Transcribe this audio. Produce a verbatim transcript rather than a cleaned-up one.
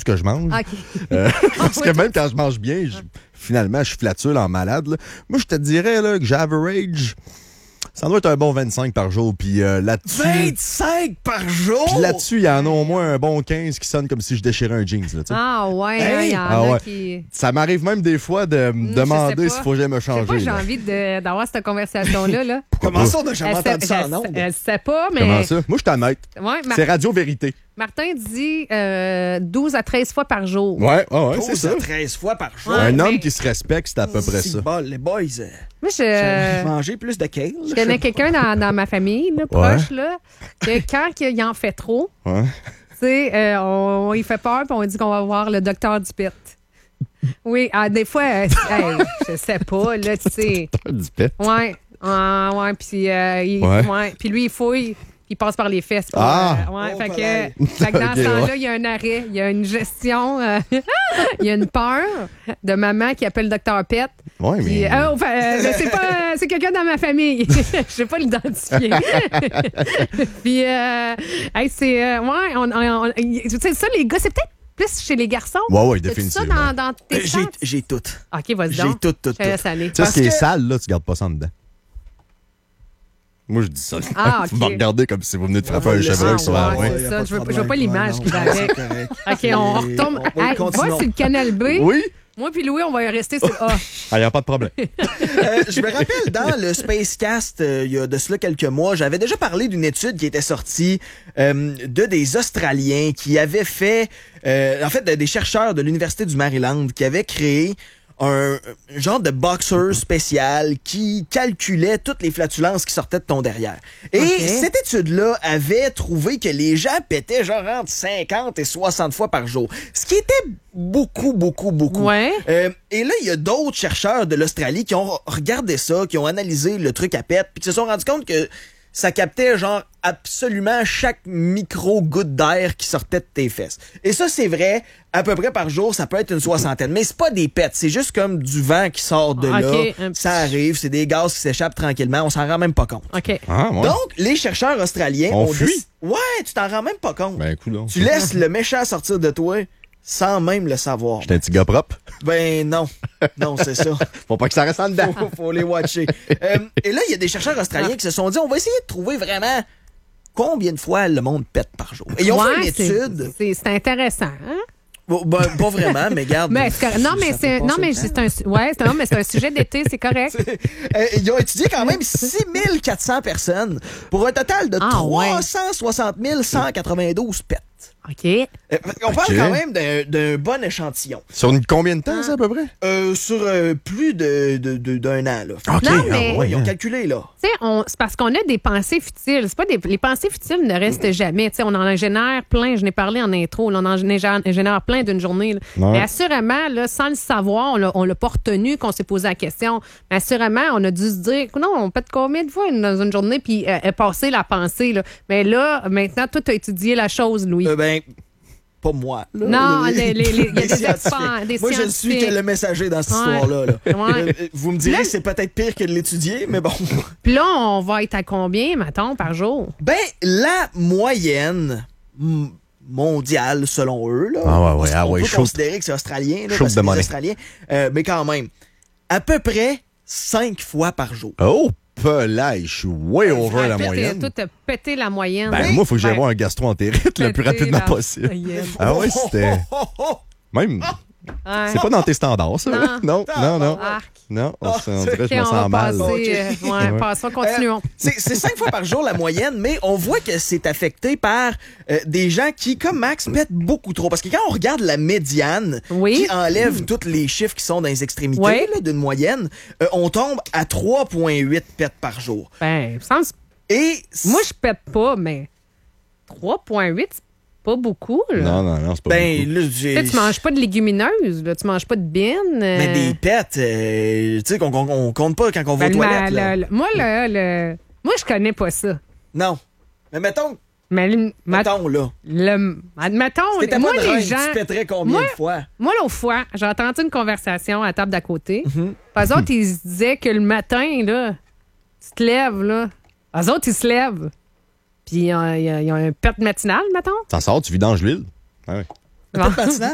ce que je mange. Okay. Euh, parce que même quand je mange bien, je, finalement, je flatule en malade. Là. Moi, je te dirais là, que j'average... Ça doit être un bon vingt-cinq par jour. Puis euh, là-dessus. vingt-cinq par jour? Puis là-dessus, il y en a au moins un bon quinze qui sonne comme si je déchirais un jeans. Là, ah ouais, il hey. y en ah a ouais. qui. Ça m'arrive même des fois de me Mmh, demander s'il faut que j'aille me Je sais changer. pas, j'ai là. envie de, d'avoir cette conversation-là. Là. Comment ça, on n'a jamais Elle entendu sait- ça elle en sait- ondes? Elle sait pas, mais. Comment ça? Moi, je suis honnête. Ouais, Mar- C'est Radio-Vérité. Martin dit euh, douze à treize fois par jour. Ouais, ouais, ouais, c'est douze ça. à treize fois par jour. Ouais, Un homme mais- qui se respecte, c'est à peu près Si ça. bol, les boys, euh, Moi, j'aimerais je. manger plus de kale. Je connais quelqu'un dans, dans ma famille, là, proche, là, que quand il en fait trop, Ouais. tu sais, euh, on, on y fait peur, puis on dit qu'on va voir le docteur du pet. Oui, ah, des fois, euh, hey, je sais pas, là, tu sais. Du pet. Ouais, ah, ouais, puis euh, il- Ouais. ouais, puis lui, il fouille. Il passe par les fesses. pour, Ah! euh, ouais, Oh, fait, pareil. que, fait que dans Ok, ce temps-là, ouais. il y a un arrêt, il y a une gestion, euh, il y a une peur de maman qui appelle le docteur Pet. Ouais, Puis, mais. euh, enfin, euh, c'est pas, euh, c'est quelqu'un dans ma famille. Je vais pas l'identifier. Puis, euh, hey, c'est, euh, ouais, on, on, on- tu sais ça, les gars, c'est peut-être plus chez les garçons. Ouais, ouais, T'as-tu ça définitivement. dans, dans Euh, tes J'ai, stats? j'ai tout. Ok, vas-y J'ai donc. tout, tout, Je te laisse tout. aller. Tu sais, Parce ce qui est que- sale, là, tu gardes pas ça en dedans. Moi, je dis ça. Ah, Vous me ok. regardez comme si vous venez de frapper On va un le laisser. chevreuil Ah, sur la ouais, main. c'est y a ça. de Je veux- je problème. veux pas l'image Ouais, qui va non, avec. c'est correct. OK, on retourne. On va Hey, continuer. va sur le canal B. Oui? Moi puis Louis, on va y rester sur A. Ah, y a pas de problème. Euh, je me rappelle dans le Spacecast, euh, il y a de cela quelques mois, j'avais déjà parlé d'une étude qui était sortie euh, de des Australiens qui avaient fait, euh, en fait, de- des chercheurs de l'Université du Maryland qui avaient créé un genre de boxer spécial qui calculait toutes les flatulences qui sortaient de ton derrière. Et Ok. cette étude-là avait trouvé que les gens pétaient genre entre cinquante et soixante fois par jour. Ce qui était beaucoup, beaucoup, beaucoup. Ouais. Euh, et là, il y a d'autres chercheurs de l'Australie qui ont regardé ça, qui ont analysé le truc à pète, puis qui se sont rendus compte que ça captait genre absolument chaque micro-goutte d'air qui sortait de tes fesses. Et ça, c'est vrai, à peu près par jour, ça peut être une soixantaine. Mais c'est pas des pets, c'est juste comme du vent qui sort de Ok, là. un petit- Ça arrive, c'est des gaz qui s'échappent tranquillement, on s'en rend même pas compte. OK. Ah, ouais. Donc, les chercheurs australiens On ont fuit? déc- Ouais, tu t'en rends même pas compte. Ben, cool, Tu laisses le méchant sortir de toi sans même le savoir. J'étais un petit gars propre. Ben non. Non, c'est ça. Faut pas que ça reste en dedans. Faut, faut les watcher. Euh, et là, il y a des chercheurs australiens qui se sont dit, on va essayer de trouver vraiment combien de fois le monde pète par jour. Et ils ont fait Ouais, une c'est- étude. C'est c'est intéressant. Hein? Bon, ben, pas vraiment, mais garde. Mais c'est correct. non, ça mais fait c'est passer non, mais le temps. c'est un su- ouais, c'est non, mais c'est un sujet d'été, c'est correct. Euh, ils ont étudié quand même six mille quatre cents personnes pour un total de Ah, ouais. trois cent soixante mille cent quatre-vingt-douze pets. OK. Euh, on parle Ok. quand même d'un d'un bon échantillon. Sur une combien de temps, ça, à peu près? Euh, sur euh, plus de, de, de- d'un an, là. OK. Non, ah, mais- Ouais, ils ont calculé, là. Tu sais, on- c'est parce qu'on a des pensées futiles. C'est pas des, les pensées futiles ne restent jamais. Tu sais, on en génère plein. Je n'ai parlé en intro. là, on en génère, génère plein d'une journée. là. Ouais. Mais assurément, là, sans le savoir, on l'a, on l'a pas retenu qu'on s'est posé la question. Mais assurément, on a dû se dire, non, on pète combien de fois dans une journée puis euh, passer la pensée. Là. Mais là, maintenant, toi, tu as étudié la chose, Louis. Euh, ben, pas moi. Là. Non, les- les- les- il y a des scientifiques. experts, des Moi, je ne suis scientifiques. que le messager dans cette Ouais. histoire-là. là. Ouais. Euh, Vous me direz Là- que c'est peut-être pire que de l'étudier, mais bon. Puis là, on va être à combien, mettons, par jour? Ben, la moyenne m- mondiale, selon eux, là, Ah ouais, ouais, parce ah qu'on ouais, peut chaud. considérer que c'est australien, là, Chaud parce de que c'est monnaie. australien, euh, mais quand même, à peu près cinq fois par jour. Oh, pelage, je suis way over la Toi, t'es- moyenne. Toi, t'as pété la moyenne. Ben, moi, il faut que j'aille Ben, voir un gastro-entérite le plus pété rapidement la possible. moyenne. Ah ouais, c'était. Oh, oh, oh, oh. Même. Ouais. C'est pas dans tes standards, ça. hein? Non, non, non. Arc. Non, on, Ah, se- on dirait que OK, je me on sens va mal. passer. euh, ouais, Ouais. passons, continuons. C'est c'est cinq fois par jour la moyenne, mais on voit que c'est affecté par euh, des gens qui, comme Max, pètent beaucoup trop. Parce que quand on regarde la médiane, Oui. qui enlève tous les chiffres qui sont dans les extrémités Oui. là, d'une moyenne, euh, on tombe à trois virgule huit pets par jour. Ben, il me semble- Et moi, je pète pas, mais trois virgule huit, c'est pas beaucoup. Là. Non, non, non, c'est pas ben beaucoup. là, Tu j'ai. sais, tu manges pas de légumineuses, là, tu manges pas de bines. euh, Mais des pets, euh, tu sais, qu'on qu'on- on compte pas quand on va ben, aux le- toilettes. là. le- le- moi, le, le- moi, je connais pas ça. Non. Mais mettons, Mais le, ma- mettons, là. le- admettons, Si t'étais moi, pas de les reine, gens. tu pèterais combien Moi- de fois? Moi, l'autre fois, j'ai entendu une conversation à la table d'à côté. Mm-hmm. Eux autres, ils se disaient que le matin, là, tu te lèves, là. Eux autres, ils se lèvent. Puis, euh, il y, a- il y a un pet matinal, mettons. Ça sort, tu vidanges l'huile. Ah ouais. Un pet patinant?